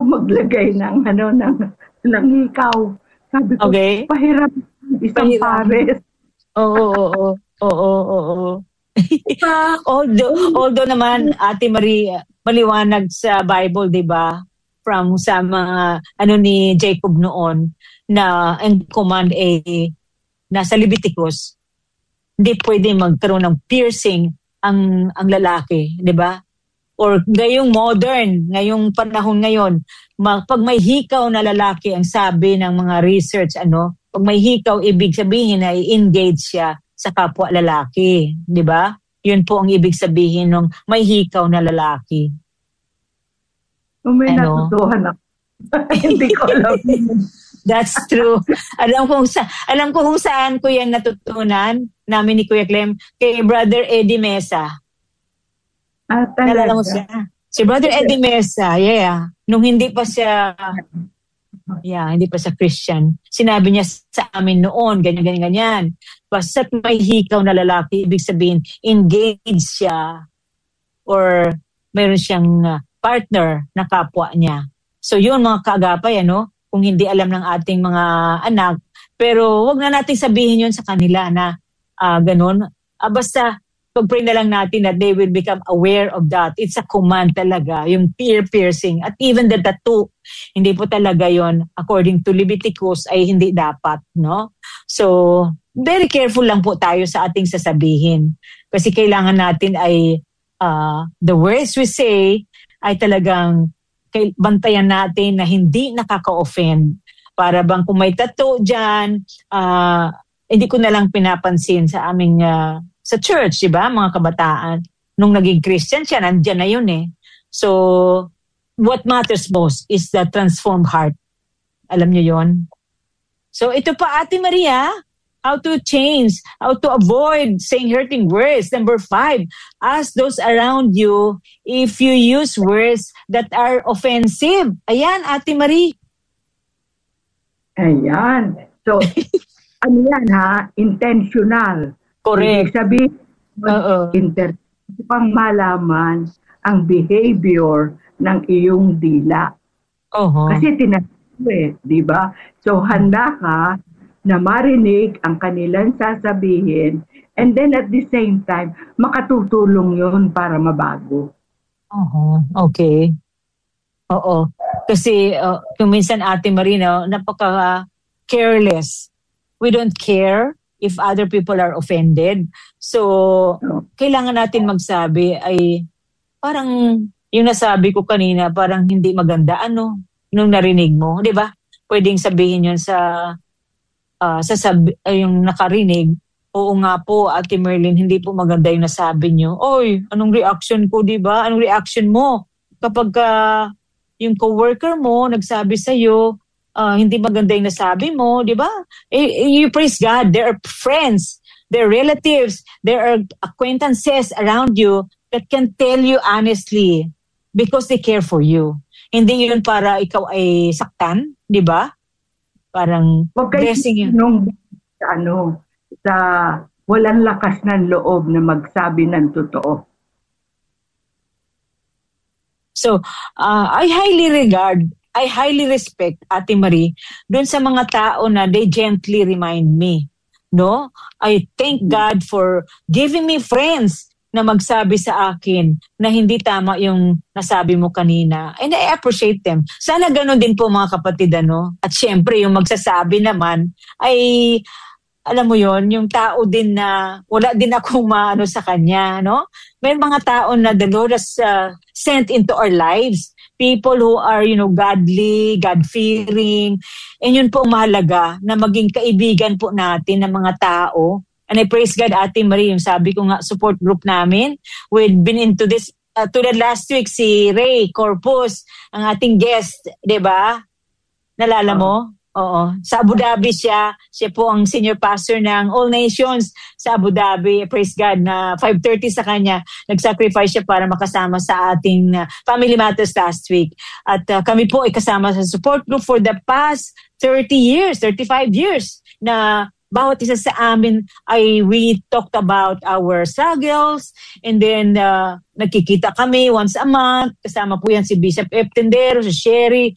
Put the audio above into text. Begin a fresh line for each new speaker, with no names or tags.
maglagay ng hikaw. Sabi ko,
Okay.
pahiram isang pares.
Oo. Although naman, Ate Marie, maliwanag sa Bible, di ba? From sa mga, ni Jacob noon, na ang command nasa Leviticus, hindi pwede magkaroon ng piercing ang lalaki, di ba? Or ngayong panahon ngayon, pag may hikaw na lalaki, ang sabi ng mga research, pag may hikaw, ibig sabihin na i-engage siya sa kapwa lalaki, di ba? Yun po ang ibig sabihin ng may hikaw na lalaki.
May natutuhan ako. Hindi ko alam.
That's true. Alam ko kung saan ko yan natutunan namin ni Kuya Clem, kay Brother Eddie Mesa. Nalala mo siya? Si Brother Eddie Mesa, yeah. Nung hindi pa siya Christian. Sinabi niya sa amin noon, ganyan. Basta't may hikaw na lalaki, ibig sabihin, engage siya or mayroon siyang partner na kapwa niya. So yun mga kaagapay, kung hindi alam ng ating mga anak, pero wag na natin sabihin yun sa kanila na ganun. Basta pag-pray na lang natin that they will become aware of that. It's a command talaga, yung ear piercing. At even the tattoo, hindi po talaga yon according to Leviticus ay hindi dapat, no? So, very careful lang po tayo sa ating sasabihin. Kasi kailangan natin ay the words we say ay talagang bantayan natin na hindi nakaka-offend. Para bang kung may tattoo dyan, hindi ko na lang pinapansin sa aming sa church, di ba, mga kabataan. Nung naging Christian siya, nandyan na yun eh. So, what matters most is the transformed heart. Alam niyo yon. So, ito pa, Ate Maria, how to avoid saying hurting words. Number 5, ask those around you if you use words that are offensive. Ayan, Ate Marie.
Ayan. So, intentional.
Correct.
Ibig sabihin, pang malaman ang behavior ng iyong dila. Kasi tinasabi, di ba? So, handa ka na marinig ang kanilang sasabihin and then at the same time, makatutulong yun para mabago.
Okay. Oo. Kasi kung minsan Ate Marina, napaka-careless. We don't care if other people are offended. So, kailangan natin magsabi ay parang yung nasabi ko kanina, parang hindi maganda. Nung narinig mo, di ba? Pwedeng sabihin yun sa yung nakarinig. Oo nga po, Ate Merlin, hindi po maganda yung nasabi nyo. Oy, anong reaction ko, di ba? Anong reaction mo? Kapag yung coworker mo nagsabi sa'yo, hindi maganda yung nasabi mo, di ba? You praise God. There are friends, there are relatives, there are acquaintances around you that can tell you honestly because they care for you. Hindi yun para ikaw ay saktan, di ba? Parang blessing yun.
Sa walang lakas ng loob na magsabi ng totoo.
So, I highly respect, Ate Marie, doon sa mga tao na they gently remind me. No? I thank God for giving me friends na magsabi sa akin na hindi tama yung nasabi mo kanina. And I appreciate them. Sana ganun din po mga kapatid, At syempre, yung magsasabi naman ay, alam mo yon, yung tao din na wala din akong maano sa kanya, no? May mga tao na the Lord has sent into our lives. People who are, godly, God-fearing. And yun po mahalaga na maging kaibigan po natin ng mga tao. And I praise God, Ate Marie, yung sabi ko nga, support group namin. We've been into this, tulad last week, si Ray Corpus, ang ating guest, di ba? Nalala mo? Oo. Sa Abu Dhabi siya. Siya po ang senior pastor ng All Nations sa Abu Dhabi. Praise God na 5:30 sa kanya. Nag-sacrifice siya para makasama sa ating Family Matters last week. At kami po ay kasama sa support group for the past 35 years na bawat isa sa amin ay we talked about our struggles and then nagkikita kami once a month. Kasama po yan si Bishop F. Tendero, si Sherry,